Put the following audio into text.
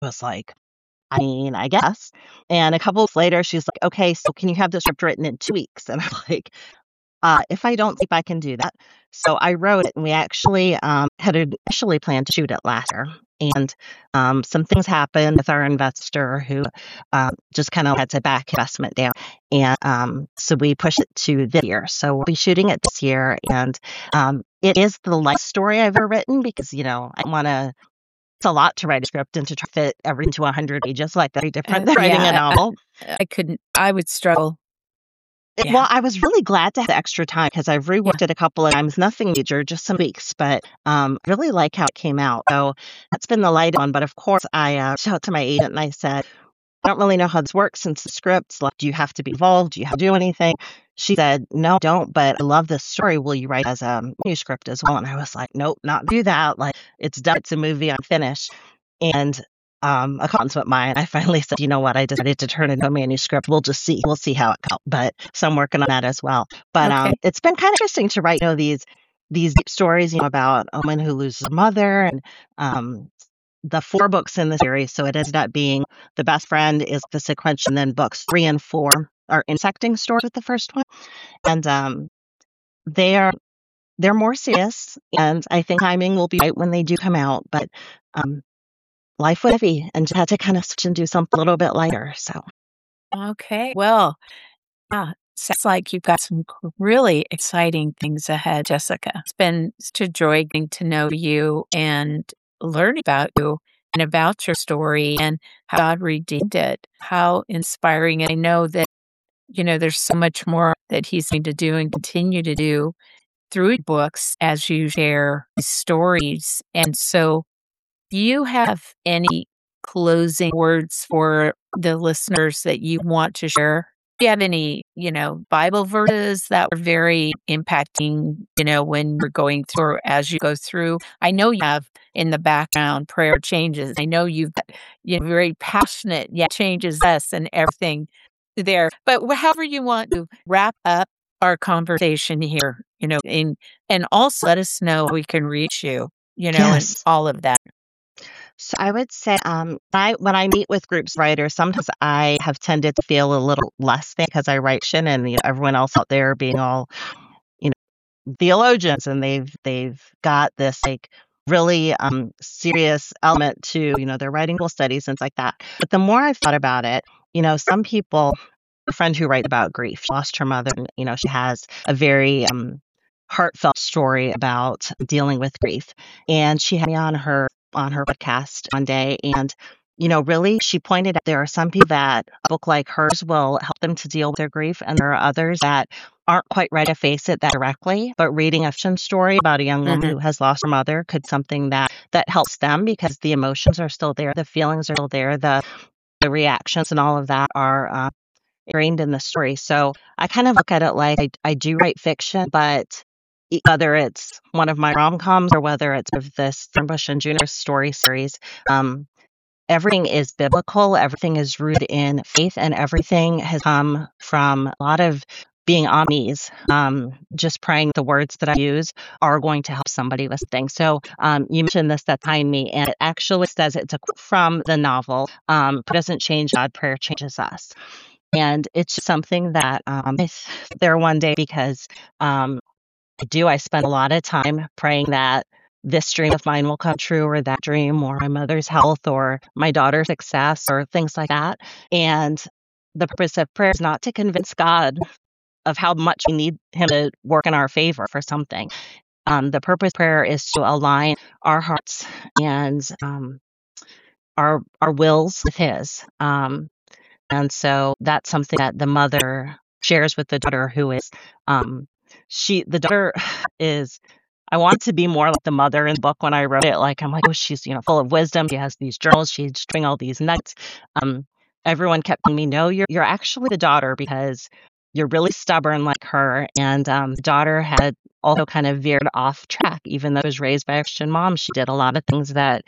I was like, I mean, I guess. And a couple weeks later, she's like, okay, so can you have the script written in 2 weeks? And I'm like, if I don't sleep, I can do that. So I wrote it, and we actually had initially planned to shoot it last year. And some things happened with our investor who just kind of had to back investment down. And so we pushed it to this year. So we'll be shooting it this year. And it is the life story I've ever written because, I want to. It's a lot to write a script and to try to fit everything into 100 pages, like very different than writing a Yeah, novel. I couldn't. I would struggle. Yeah. Well, I was really glad to have the extra time because I've reworked it a couple of times. Nothing major, just some tweaks, but really like how it came out. So that's been the light on. But of course, I reached out to my agent and I said, I don't really know how this works since the script's like, do you have to be involved? Do you have to do anything? She said, no, don't, but I love this story. Will you write as a manuscript as well? And I was like, nope, not do that. Like, it's done. It's a movie. I'm finished. And a conference went by, and I finally said, you know what? I decided to turn it into a manuscript. We'll just see. We'll see how it goes. But so I'm working on that as well. But Okay. it's been kind of interesting to write, these deep stories, about a woman who loses her mother, and the 4 books in the series. So it ended up being The Best Friend is the sequential, and then books 3 and 4 are intersecting stories with the first one, and they're more serious, and I think timing will be right when they do come out. But life was heavy, and just had to kind of switch and do something a little bit lighter. So Okay. Well, yeah, sounds like you've got some really exciting things ahead, Jessica. It's been such a joy getting to know you and learn about you and about your story and how God redeemed it. How inspiring. And I know that, there's so much more that He's going to do and continue to do through books as you share these stories. And so, do you have any closing words for the listeners that you want to share? Do you have any, Bible verses that were very impacting, when you're going through or as you go through? I know you have in the background prayer changes. I know you've got, very passionate, changes us and everything there. But however you want to wrap up our conversation here, and also let us know how we can reach you, and yes. all of that. So I would say, when I meet with groups of writers, sometimes I have tended to feel a little less than because I write fiction, and everyone else out there being all theologians, and they've got this like really serious element to their writing school studies and things like that. But the more I've thought about it, some people, a friend who writes about grief, she lost her mother, and she has a very heartfelt story about dealing with grief, and she had me on her podcast one day, and really, she pointed out there are some people that a book like hers will help them to deal with their grief, and there are others that aren't quite ready to face it that directly. But reading a fiction story about a young woman Mhm. who has lost her mother could something that helps them because the emotions are still there, the feelings are still there, the reactions and all of that are ingrained in the story. So I kind of look at it like I do write fiction, but whether it's one of my rom-coms or whether it's of this Thornbush and Junior story series, um, everything is biblical, everything is rooted in faith, and everything has come from a lot of being on knees, just praying the words that I use are going to help somebody with things. So you mentioned this that's behind me, and it actually says it's a quote from the novel, "Prayer doesn't change God, prayer changes us." And it's just something that I there one day because I spend a lot of time praying that this dream of mine will come true, or that dream, or my mother's health, or my daughter's success, or things like that. And the purpose of prayer is not to convince God of how much we need Him to work in our favor for something. The purpose of prayer is to align our hearts and our wills with His. And so that's something that the mother shares with the daughter, who is the daughter is, I want to be more like the mother in the book when I wrote it. Like, I'm like, oh, she's, full of wisdom. She has these journals. She's doing all these nuggets. Um, Everyone kept telling me, no, you're actually the daughter because you're really stubborn like her. And the daughter had also kind of veered off track, even though she was raised by a Christian mom. She did a lot of things that